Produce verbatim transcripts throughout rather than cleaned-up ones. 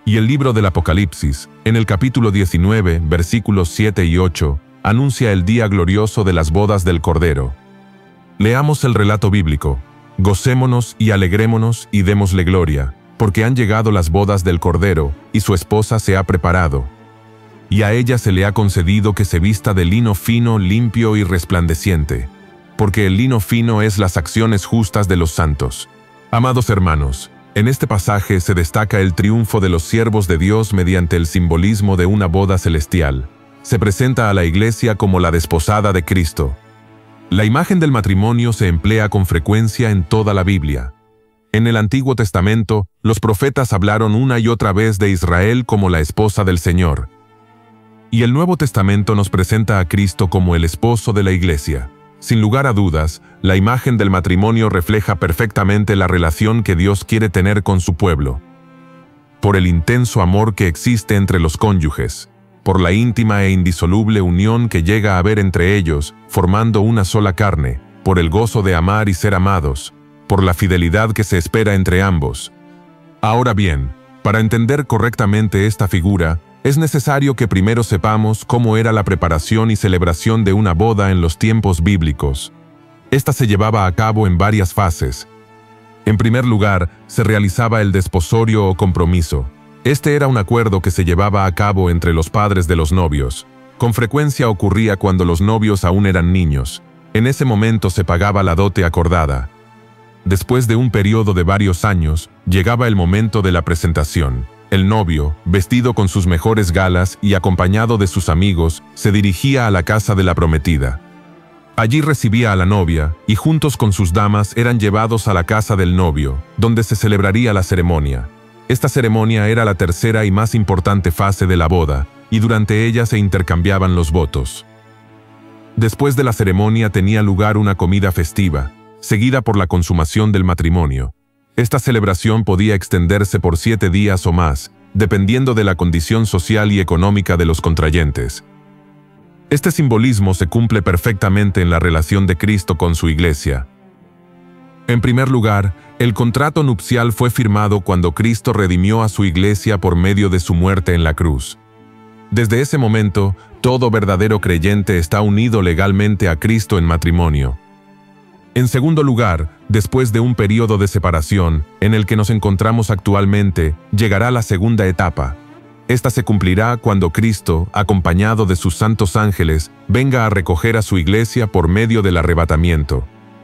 Y el libro del Apocalipsis, en el capítulo diecinueve, versículos siete y ocho, anuncia el día glorioso de las bodas del Cordero. Leamos el relato bíblico. Gocémonos y alegrémonos y démosle gloria, porque han llegado las bodas del Cordero, y su esposa se ha preparado. Y a ella se le ha concedido que se vista de lino fino, limpio y resplandeciente, porque el lino fino es las acciones justas de los santos. Amados hermanos, en este pasaje se destaca el triunfo de los siervos de Dios mediante el simbolismo de una boda celestial. Se presenta a la iglesia como la desposada de Cristo. La imagen del matrimonio se emplea con frecuencia en toda la Biblia. En el Antiguo Testamento, los profetas hablaron una y otra vez de Israel como la esposa del Señor. Y el Nuevo Testamento nos presenta a Cristo como el esposo de la iglesia. Sin lugar a dudas, la imagen del matrimonio refleja perfectamente la relación que Dios quiere tener con su pueblo. Por el intenso amor que existe entre los cónyuges, por la íntima e indisoluble unión que llega a haber entre ellos, formando una sola carne, por el gozo de amar y ser amados, por la fidelidad que se espera entre ambos. Ahora bien, para entender correctamente esta figura, es necesario que primero sepamos cómo era la preparación y celebración de una boda en los tiempos bíblicos. Esta se llevaba a cabo en varias fases. En primer lugar, se realizaba el desposorio o compromiso. Este era un acuerdo que se llevaba a cabo entre los padres de los novios. Con frecuencia ocurría cuando los novios aún eran niños. En ese momento se pagaba la dote acordada. Después de un periodo de varios años, llegaba el momento de la presentación. El novio, vestido con sus mejores galas y acompañado de sus amigos, se dirigía a la casa de la prometida. Allí recibía a la novia, y juntos con sus damas eran llevados a la casa del novio, donde se celebraría la ceremonia. Esta ceremonia era la tercera y más importante fase de la boda, y durante ella se intercambiaban los votos. Después de la ceremonia tenía lugar una comida festiva, seguida por la consumación del matrimonio. Esta celebración podía extenderse por siete días o más, dependiendo de la condición social y económica de los contrayentes. Este simbolismo se cumple perfectamente en la relación de Cristo con su iglesia. En primer lugar, el contrato nupcial fue firmado cuando Cristo redimió a su iglesia por medio de su muerte en la cruz. Desde ese momento, todo verdadero creyente está unido legalmente a Cristo en matrimonio. En segundo lugar, después de un periodo de separación, en el que nos encontramos actualmente, llegará la segunda etapa. Esta se cumplirá cuando Cristo, acompañado de sus santos ángeles, venga a recoger a su iglesia por medio del arrebatamiento.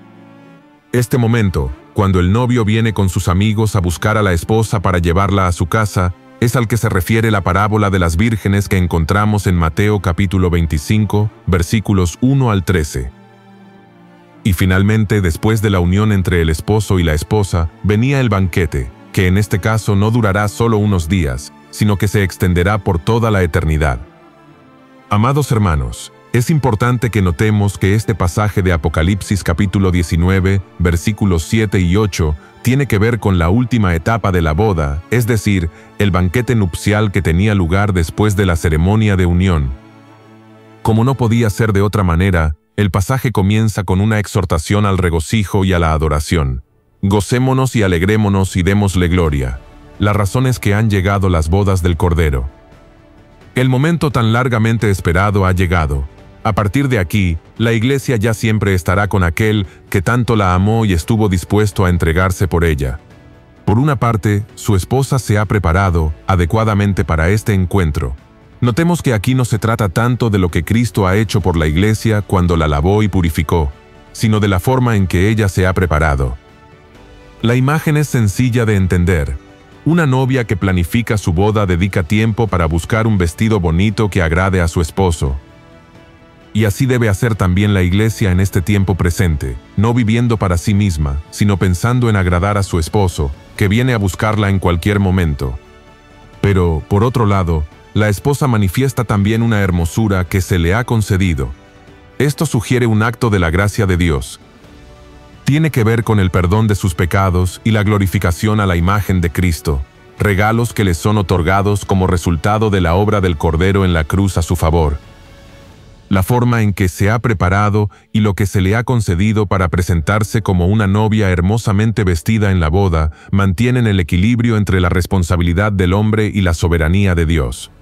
Este momento, cuando el novio viene con sus amigos a buscar a la esposa para llevarla a su casa, es al que se refiere la parábola de las vírgenes que encontramos en Mateo capítulo veinticinco, versículos uno al trece. Y finalmente, después de la unión entre el esposo y la esposa, venía el banquete, que en este caso no durará solo unos días, sino que se extenderá por toda la eternidad. Amados hermanos, es importante que notemos que este pasaje de Apocalipsis capítulo diecinueve, versículos siete y ocho, tiene que ver con la última etapa de la boda, es decir, el banquete nupcial que tenía lugar después de la ceremonia de unión. Como no podía ser de otra manera, el pasaje comienza con una exhortación al regocijo y a la adoración. Gocémonos y alegrémonos y démosle gloria. La razón es que han llegado las bodas del Cordero. El momento tan largamente esperado ha llegado. A partir de aquí, la iglesia ya siempre estará con aquel que tanto la amó y estuvo dispuesto a entregarse por ella. Por una parte, su esposa se ha preparado adecuadamente para este encuentro. Notemos que aquí no se trata tanto de lo que Cristo ha hecho por la iglesia cuando la lavó y purificó, sino de la forma en que ella se ha preparado. La imagen es sencilla de entender. Una novia que planifica su boda dedica tiempo para buscar un vestido bonito que agrade a su esposo. Y así debe hacer también la iglesia en este tiempo presente, no viviendo para sí misma, sino pensando en agradar a su esposo, que viene a buscarla en cualquier momento. Pero, por otro lado, la esposa manifiesta también una hermosura que se le ha concedido. Esto sugiere un acto de la gracia de Dios. Tiene que ver con el perdón de sus pecados y la glorificación a la imagen de Cristo, regalos que les son otorgados como resultado de la obra del Cordero en la cruz a su favor. La forma en que se ha preparado y lo que se le ha concedido para presentarse como una novia hermosamente vestida en la boda mantienen el equilibrio entre la responsabilidad del hombre y la soberanía de Dios.